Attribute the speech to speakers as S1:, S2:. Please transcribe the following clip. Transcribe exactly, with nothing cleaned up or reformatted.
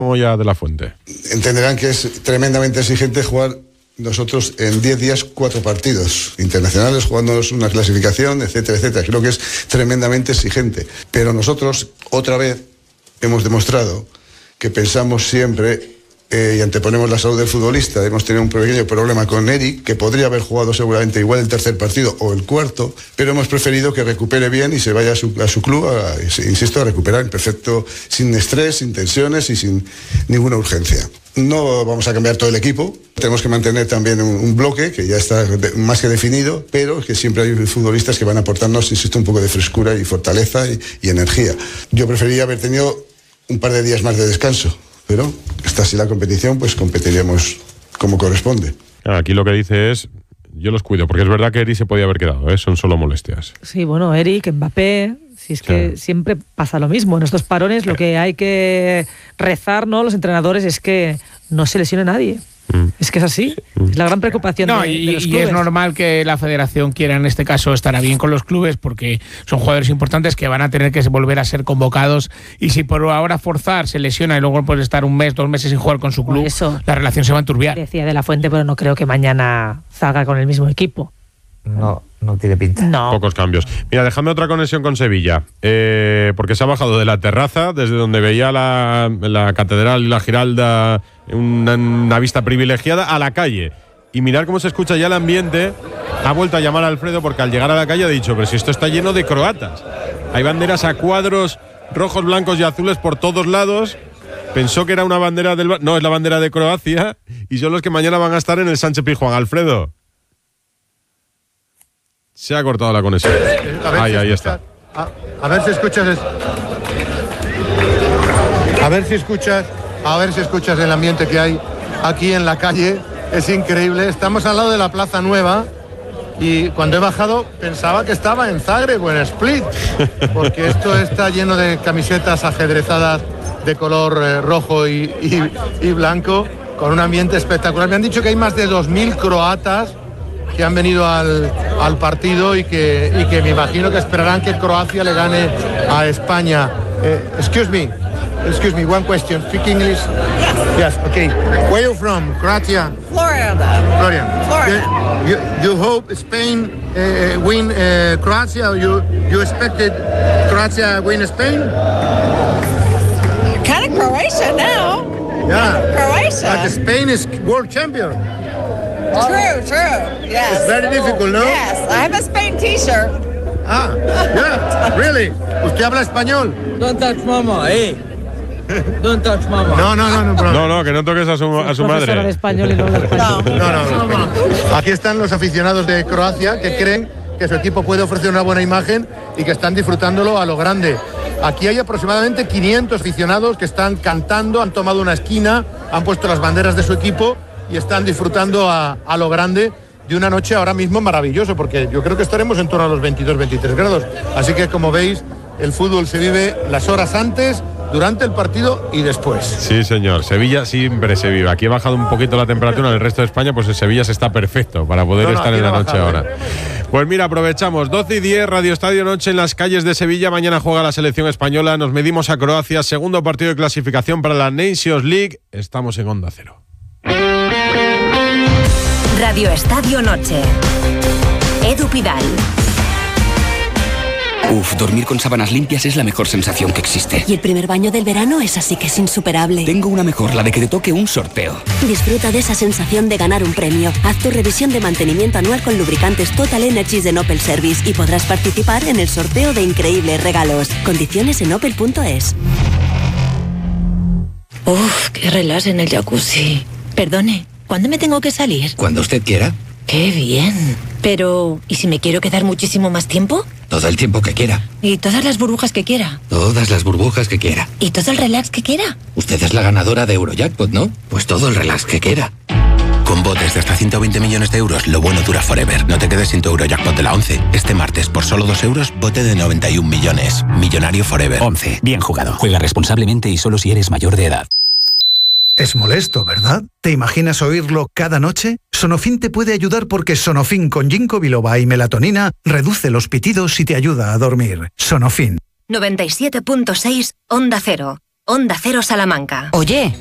S1: Moya de la Fuente.
S2: Entenderán que es tremendamente exigente jugar nosotros en diez días cuatro partidos internacionales, jugándonos una clasificación, etcétera, etcétera. Creo que es tremendamente exigente. Pero nosotros, otra vez, hemos demostrado que pensamos siempre eh, y anteponemos la salud del futbolista. Hemos tenido un pequeño problema con Eric, que podría haber jugado seguramente igual el tercer partido o el cuarto, pero hemos preferido que recupere bien y se vaya a su, a su club, a, insisto, a recuperar en perfecto, sin estrés, sin tensiones y sin ninguna urgencia. No vamos a cambiar todo el equipo, tenemos que mantener también un, un bloque que ya está de, más que definido, pero que siempre hay futbolistas que van a aportarnos, insisto, un poco de frescura y fortaleza y, y energía. Yo preferiría haber tenido un par de días más de descanso, pero está así la competición, pues competiríamos como corresponde.
S1: Aquí lo que dice es, yo los cuido, porque es verdad que Eric se podía haber quedado, ¿eh? Son solo molestias.
S3: Sí, bueno, Eric, Mbappé, si es que sí. Siempre pasa lo mismo. En estos parones lo que hay que rezar, ¿no?, los entrenadores, es que no se lesione nadie. Mm. Es que es así, mm. es la gran preocupación
S4: no,
S3: de,
S4: y,
S3: de los
S4: y
S3: clubes.
S4: es normal que la federación quiera en este caso estar bien con los clubes, porque son jugadores importantes que van a tener que volver a ser convocados, y si por ahora forzar se lesiona y luego puede estar un mes, dos meses sin jugar con su club, eso, la relación se va a enturbiar.
S3: Decía De la Fuente, pero no creo que mañana salga con el mismo equipo.
S5: No, no tiene pinta.
S3: No.
S1: Pocos cambios. Mira, déjame otra conexión con Sevilla, eh, porque se ha bajado de la terraza, desde donde veía la, la catedral y la Giralda, una, una vista privilegiada, a la calle. Y mirar cómo se escucha ya el ambiente. Ha vuelto a llamar a Alfredo, porque al llegar a la calle ha dicho, pero si esto está lleno de croatas. Hay banderas a cuadros rojos, blancos y azules por todos lados. Pensó que era una bandera del... No, es la bandera de Croacia, y son los que mañana van a estar en el Sánchez Pizjuán. Alfredo. Se ha cortado la conexión. Ahí, si ahí está.
S6: A, a ver si escuchas. A ver si escuchas. A ver si escuchas el ambiente que hay aquí en la calle. Es increíble. Estamos al lado de la Plaza Nueva. Y cuando he bajado pensaba que estaba en Zagreb o en Split. Porque esto está lleno de camisetas ajedrezadas de color eh, rojo y, y, y blanco. Con un ambiente espectacular. Me han dicho que hay más de dos mil croatas que han venido al, al partido y que, y que me imagino que esperarán que Croacia le gane a España. Eh, excuse me, excuse me, one question. Speak English? Yes, okay. Where are you from? Croatia?
S7: Florida.
S6: Florida.
S7: Florida.
S6: You, you, you hope Spain uh, win uh, Croatia, or you, you expected Croatia win Spain?
S7: Kind of Croatia now.
S6: Yeah.
S7: Croatia.
S6: But Spain is world champion.
S7: True, true. Yes.
S6: It's very difficult, no?
S7: Yes, I have a Spain t-shirt.
S6: Ah, yeah, really? ¿Usted habla español?
S8: Don't touch mama, eh. Don't touch mama.
S6: No, no, no, no.
S1: No, no, que no toques a su, a su madre.
S3: De español y no,
S6: no, no, no. Aquí están los aficionados de Croacia que creen que su equipo puede ofrecer una buena imagen y que están disfrutándolo a lo grande. Aquí hay aproximadamente quinientos aficionados que están cantando, han tomado una esquina, han puesto las banderas de su equipo y están disfrutando a, a lo grande de una noche ahora mismo maravillosa, porque yo creo que estaremos en torno a los veintidós veintitrés grados. Así que, como veis, el fútbol se vive las horas antes, durante el partido y después.
S1: Sí, señor. Sevilla siempre se vive. Aquí ha bajado un poquito la temperatura, en el resto de España, pues en Sevilla se está perfecto para poder no, no, estar en la noche ahora. Pues mira, aprovechamos. doce y diez, Radio Estadio Noche en las calles de Sevilla. Mañana juega la selección española. Nos medimos a Croacia. Segundo partido de clasificación para la Nations League. Estamos en Onda Cero.
S9: Radio Estadio Noche. Edu Pidal.
S10: Uf, dormir con sábanas limpias es la mejor sensación que existe.
S11: Y el primer baño del verano es así que es insuperable.
S10: Tengo una mejor, la de que te toque un sorteo.
S11: Disfruta de esa sensación de ganar un premio. Haz tu revisión de mantenimiento anual con lubricantes Total Energies de Opel Service y podrás participar en el sorteo de increíbles regalos. Condiciones en opel punto es.
S12: Uf, qué relax en el jacuzzi. Perdone, ¿cuándo me tengo que salir?
S10: Cuando usted quiera.
S12: ¡Qué bien! Pero, ¿y si me quiero quedar muchísimo más tiempo?
S10: Todo el tiempo que quiera.
S12: ¿Y todas las burbujas que quiera?
S10: Todas las burbujas que quiera.
S12: ¿Y todo el relax que quiera?
S10: Usted es la ganadora de Eurojackpot, ¿no? Pues todo el relax que quiera. Con botes de hasta ciento veinte millones de euros, lo bueno dura forever. No te quedes sin tu Eurojackpot de la once. Este martes, por solo dos euros, bote de noventa y un millones. Millonario forever.
S13: once. Bien jugado. Juega responsablemente y solo si eres mayor de edad.
S14: Es molesto, ¿verdad? ¿Te imaginas oírlo cada noche? Sonofin te puede ayudar porque Sonofin con ginkgo biloba y melatonina reduce los pitidos y te ayuda a dormir. Sonofin.
S9: noventa y siete punto seis Onda Cero. Onda Cero Salamanca.
S15: Oye,